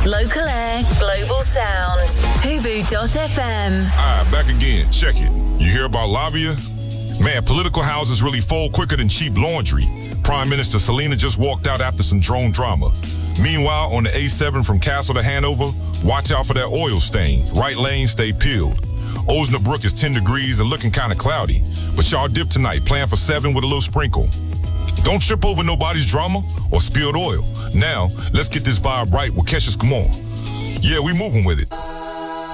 Local air, global sound. Hubu.fm. Back again. Check it. You hear about Lavia? Man, political houses really fold quicker than cheap laundry. Prime Minister Selena just walked out after some drone drama. Meanwhile, on the A7 from Castle to Hanover, watch out for that oil stain. Right lane, stay peeled. Osnabrück is 10 degrees and looking kind of cloudy. But y'all dip tonight, plan for 7 with a little sprinkle. Don't trip over nobody's drama or spilled oil. Now, let's get this vibe right with Kesha's Come On. Yeah, we moving with it.